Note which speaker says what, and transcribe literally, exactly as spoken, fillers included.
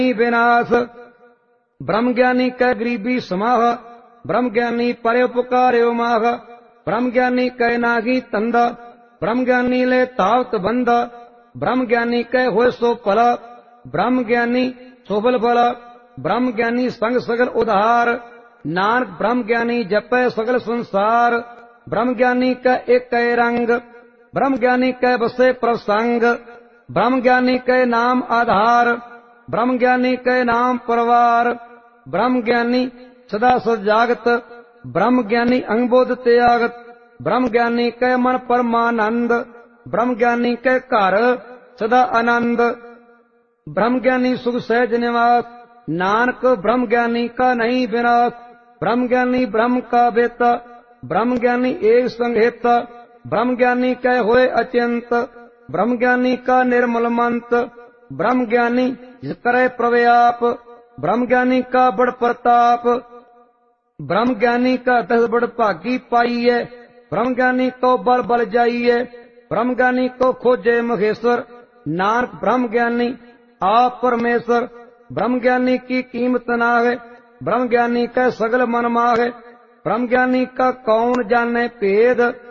Speaker 1: विनाश। ब्रह्म ज्ञानी कै गरीबी समाह, ब्रह्म ज्ञानी परे पुकार्यो माह। ब्रह्म ज्ञानी कै नागी तंदा, ब्रह्म ज्ञानी ले तावत बंदा। ब्रह्म ज्ञानी कै होय सो भला, ब्रह्म ज्ञानी सोबल भला। ब्रह्म ज्ञानी संग सगल उधार, नानक ब्रह्म ज्ञानी जपै सगल संसार। ब्रह्म ज्ञानी कै एक कै रंग, ब्रह्म ज्ञानी कै बसे प्रसंग। ब्रह्म ज्ञानी कै नाम आधार, ब्रह्म ज्ञानी कै नाम परवार। ब्रह्म ज्ञानी सदा सजागत, ब्रह्म ज्ञानी अंगबोध त्यागत। ब्रह्म ज्ञानी कै मन परमानंद, ब्रह्म ज्ञानी कै घर सदा आनंद। ब्रह्म ज्ञानी सुख सहज निवास, नानक ब्रह्म ज्ञानी का नहीं विनाश। ब्रह्म ज्ञानी ब्रह्म का बेता, ब्रह्म ज्ञानी एक संहेता। ब्रह्म ज्ञानी कै होए अचिंत, ब्रह्म ज्ञानी का निर्मल मंत। ब्रह्म ज्ञानी जिस करे प्रव्याप, ब्रह्म ज्ञानी का बड़ प्रताप। ब्रह्म ज्ञानी का दस बड़ भागी पाइए, ब्रह्म ज्ञानी को बल बल जाइए। ब्रह्म ज्ञानी को खोजे महेश्वर, नानक ब्रह्म ज्ञानी आप परमेश्वर। ब्रह्म ज्ञानी की कीमत नाहे, ब्रह्म ज्ञानी का सगल मन माहे। ब्रह्म ज्ञानी का कौन जाने भेद,